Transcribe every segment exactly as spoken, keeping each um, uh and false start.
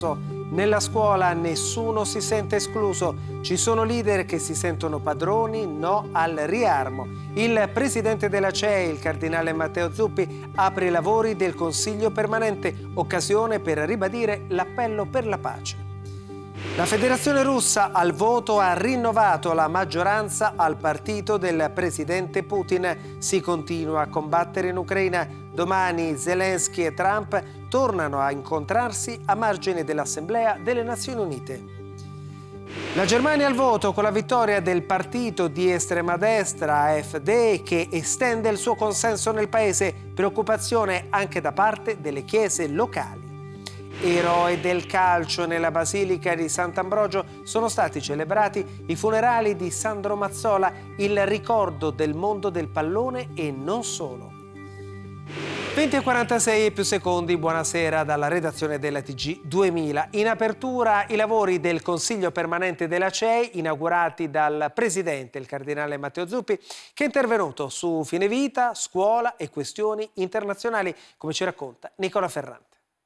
Nella scuola nessuno si sente escluso, ci sono leader che si sentono padroni, no al riarmo. Il presidente della C E I, il cardinale Matteo Zuppi, apre i lavori del Consiglio permanente, occasione per ribadire l'appello per la pace. La Federazione Russa al voto ha rinnovato la maggioranza al partito del presidente Putin. Si continua a combattere in Ucraina. Domani Zelensky e Trump tornano a incontrarsi a margine dell'Assemblea delle Nazioni Unite. La Germania al voto con la vittoria del partito di estrema destra A F D che estende il suo consenso nel paese, preoccupazione anche da parte delle chiese locali. Eroe del calcio nella Basilica di Sant'Ambrogio sono stati celebrati i funerali di Sandro Mazzola, il ricordo del mondo del pallone e non solo. venti e quarantasei e più secondi, buonasera dalla redazione della T G duemila. In apertura i lavori del Consiglio permanente della C E I inaugurati dal presidente, il cardinale Matteo Zuppi, che è intervenuto su fine vita, scuola e questioni internazionali, come ci racconta Nicola Ferrante.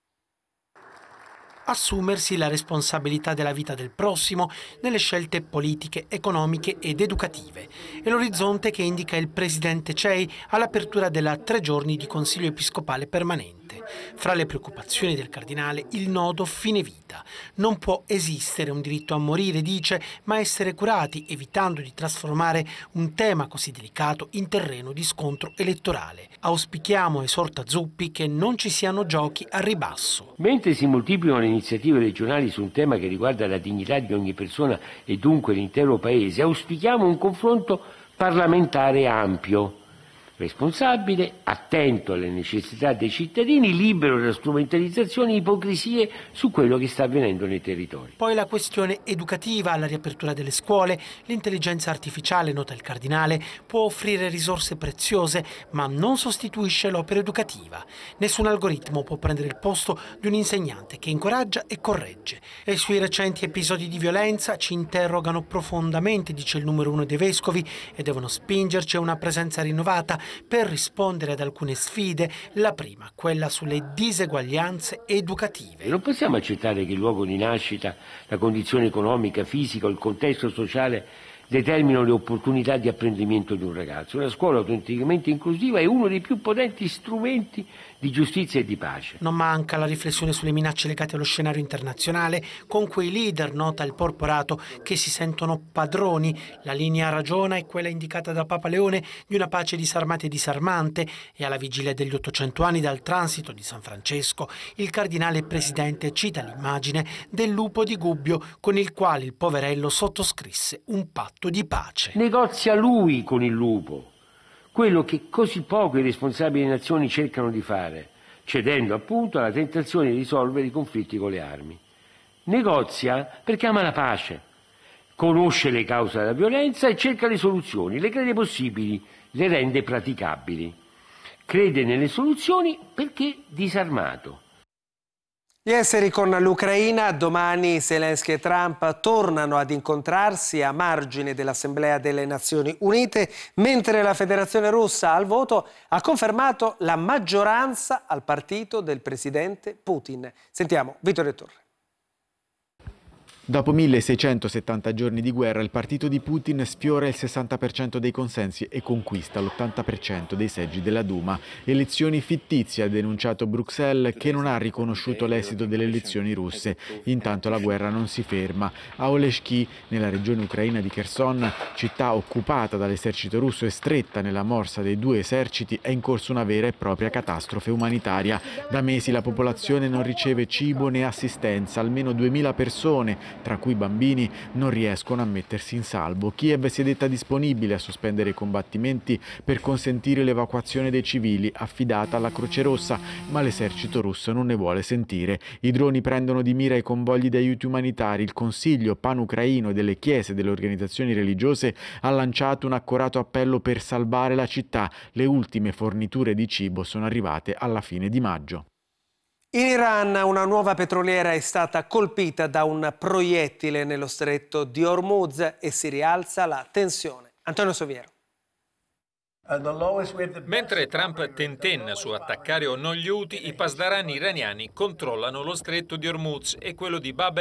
Assumersi la responsabilità della vita del prossimo nelle scelte politiche, economiche ed educative. È l'orizzonte che indica il presidente C E I all'apertura della tre giorni di Consiglio Episcopale permanente. Fra le preoccupazioni del cardinale, il nodo fine vita. Non può esistere un diritto a morire, dice, ma essere curati, evitando di trasformare un tema così delicato in terreno di scontro elettorale. Auspichiamo, esorta Zuppi, che non ci siano giochi a ribasso. Mentre si moltiplicano le iniziative regionali su un tema che riguarda la dignità di ogni persona e dunque l'intero Paese, auspichiamo un confronto parlamentare ampio, responsabile, attento alle necessità dei cittadini, libero da strumentalizzazioni e ipocrisie su quello che sta avvenendo nei territori. Poi la questione educativa, alla riapertura delle scuole. L'intelligenza artificiale, nota il cardinale, può offrire risorse preziose, ma non sostituisce l'opera educativa. Nessun algoritmo può prendere il posto di un insegnante che incoraggia e corregge. E sui recenti episodi di violenza ci interrogano profondamente, dice il numero uno dei vescovi, e devono spingerci a una presenza rinnovata per rispondere ad alcune sfide, la prima, quella sulle diseguaglianze educative. Non possiamo accettare che il luogo di nascita, la condizione economica, fisica o il contesto sociale determinano le opportunità di apprendimento di un ragazzo. Una scuola autenticamente inclusiva è uno dei più potenti strumenti di giustizia e di pace. Non manca la riflessione sulle minacce legate allo scenario internazionale, con quei leader, nota il porporato, che si sentono padroni. La linea ragiona è quella indicata da Papa Leone di una pace disarmata e disarmante, e alla vigilia degli ottocento anni dal transito di San Francesco, il cardinale presidente cita l'immagine del lupo di Gubbio con il quale il poverello sottoscrisse un patto di pace. Negozia lui con il lupo quello che così poco i responsabili nazioni cercano di fare, cedendo appunto alla tentazione di risolvere i conflitti con le armi. Negozia perché ama la pace, conosce le cause della violenza e cerca le soluzioni, le crede possibili, le rende praticabili. Crede nelle soluzioni perché disarmato. Gli esteri con l'Ucraina, domani Zelensky e Trump tornano ad incontrarsi a margine dell'Assemblea delle Nazioni Unite, mentre la Federazione Russa al voto ha confermato la maggioranza al partito del presidente Putin. Sentiamo Vittorio Torre. Dopo milleseicentosettanta giorni di guerra, il partito di Putin sfiora il sessanta per cento dei consensi e conquista l'ottanta per cento dei seggi della Duma. Elezioni fittizie, ha denunciato Bruxelles, che non ha riconosciuto l'esito delle elezioni russe. Intanto la guerra non si ferma. A Oleshky, nella regione ucraina di Kherson, città occupata dall'esercito russo e stretta nella morsa dei due eserciti, è in corso una vera e propria catastrofe umanitaria. Da mesi la popolazione non riceve cibo né assistenza. Almeno duemila persone, tra cui bambini, non riescono a mettersi in salvo. Kiev si è detta disponibile a sospendere i combattimenti per consentire l'evacuazione dei civili, affidata alla Croce Rossa, ma l'esercito russo non ne vuole sentire. I droni prendono di mira i convogli di aiuti umanitari. Il Consiglio pan-ucraino delle chiese e delle organizzazioni religiose ha lanciato un accorato appello per salvare la città. Le ultime forniture di cibo sono arrivate alla fine di maggio. In Iran una nuova petroliera è stata colpita da un proiettile nello stretto di Hormuz e si rialza la tensione. Antonio Soviero. Mentre Trump tentenna su attaccare o no gli Houthi, i pasdarani iraniani controllano lo stretto di Hormuz e quello di Bab